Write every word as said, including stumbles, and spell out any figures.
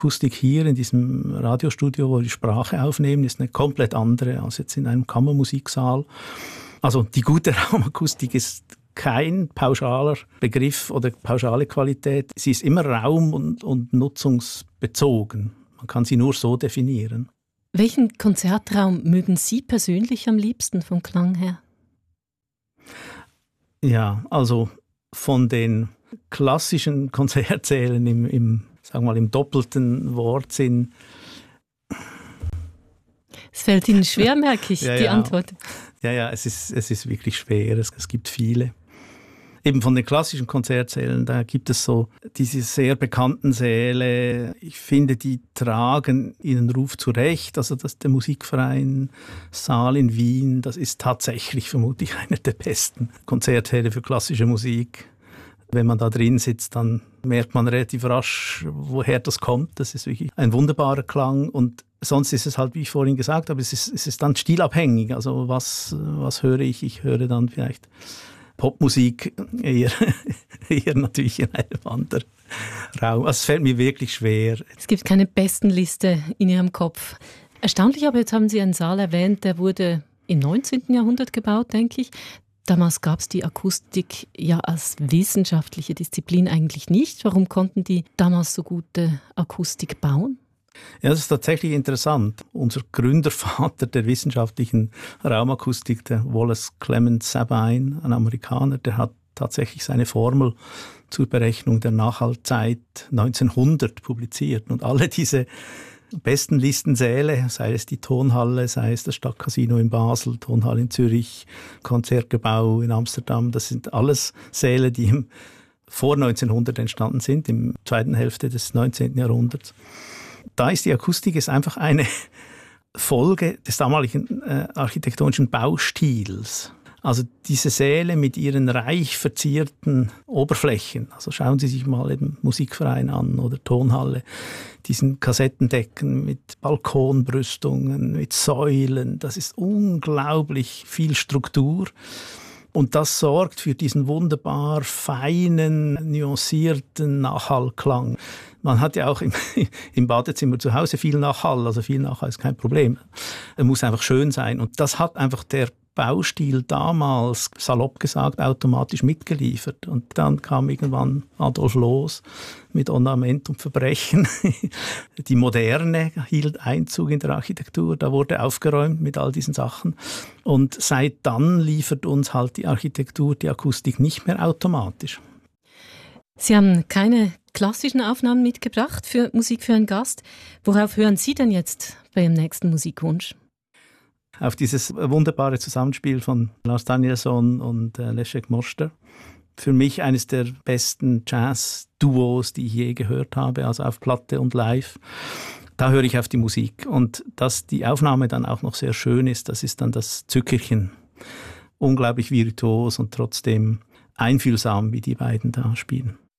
Akustik hier in diesem Radiostudio, wo wir die Sprache aufnehmen, ist eine komplett andere als jetzt in einem Kammermusiksaal. Also die gute Raumakustik ist kein pauschaler Begriff oder pauschale Qualität. Sie ist immer raum- und, und nutzungsbezogen. Man kann sie nur so definieren. Welchen Konzertraum mögen Sie persönlich am liebsten vom Klang her? Ja, also von den klassischen Konzertsälen im, im, sagen wir mal, im doppelten Wortsinn. Es fällt Ihnen schwer, merke ich, ja, die ja. Antwort. Ja, ja, es ist, es ist wirklich schwer. Es, es gibt viele. Eben von den klassischen Konzertsälen, da gibt es so diese sehr bekannten Säle. Ich finde, die tragen ihren Ruf zurecht. Also das, der Musikverein Saal in Wien, das ist tatsächlich vermutlich einer der besten Konzertsäle für klassische Musik. Wenn man da drin sitzt, dann merkt man relativ rasch, woher das kommt. Das ist wirklich ein wunderbarer Klang. Und sonst ist es halt, wie ich vorhin gesagt habe, es ist, es ist dann stilabhängig. Also was, was höre ich? Ich höre dann vielleicht Popmusik eher, eher natürlich in einem anderen Raum. Also es fällt mir wirklich schwer. Es gibt keine Bestenliste in Ihrem Kopf. Erstaunlich, aber jetzt haben Sie einen Saal erwähnt, der wurde im neunzehnten Jahrhundert gebaut, denke ich. Damals gab es die Akustik ja als wissenschaftliche Disziplin eigentlich nicht. Warum konnten die damals so gute Akustik bauen? Ja, das ist tatsächlich interessant. Unser Gründervater der wissenschaftlichen Raumakustik, der Wallace Clement Sabine, ein Amerikaner, der hat tatsächlich seine Formel zur Berechnung der Nachhaltzeit neunzehnhundert publiziert. Und alle diese besten Listensäle, sei es die Tonhalle, sei es das Stadtcasino in Basel, Tonhalle in Zürich, Konzertgebau in Amsterdam, das sind alles Säle, die im, vor neunzehnhundert entstanden sind, im zweiten Hälfte des neunzehnten Jahrhunderts. Da ist die Akustik ist einfach eine Folge des damaligen äh, architektonischen Baustils. Also diese Säle mit ihren reich verzierten Oberflächen, also schauen Sie sich mal eben Musikverein an oder Tonhalle, diesen Kassettendecken mit Balkonbrüstungen, mit Säulen, das ist unglaublich viel Struktur. Und das sorgt für diesen wunderbar feinen, nuancierten Nachhallklang. Man hat ja auch im, im Badezimmer zu Hause viel Nachhall, also viel Nachhall ist kein Problem. Er muss einfach schön sein. Und das hat einfach der Baustil damals, salopp gesagt, automatisch mitgeliefert. Und dann kam irgendwann Adolf Loos mit Ornament und Verbrechen. Die Moderne hielt Einzug in der Architektur, da wurde aufgeräumt mit all diesen Sachen. Und seit dann liefert uns halt die Architektur, die Akustik nicht mehr automatisch. Sie haben keine klassischen Aufnahmen mitgebracht für Musik für einen Gast. Worauf hören Sie denn jetzt bei Ihrem nächsten Musikwunsch? Auf dieses wunderbare Zusammenspiel von Lars Danielsson und äh, Leszek Moster. Für mich eines der besten Jazz-Duos, die ich je gehört habe, also auf Platte und live. Da höre ich auf die Musik. Und dass die Aufnahme dann auch noch sehr schön ist, das ist dann das Zückerchen. Unglaublich virtuos und trotzdem einfühlsam, wie die beiden da spielen.